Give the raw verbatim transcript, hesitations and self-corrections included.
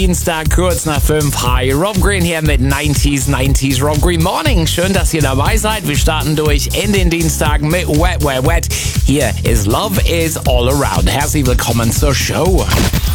Dienstag, kurz nach fünf. Hi, Rob Green hier mit neunziger neunzig Rob Green Morning. Schön, dass ihr dabei seid. Wir starten durch in den Dienstag mit Wet, Wet, Wet. Hier ist Love is All Around. Herzlich willkommen zur Show.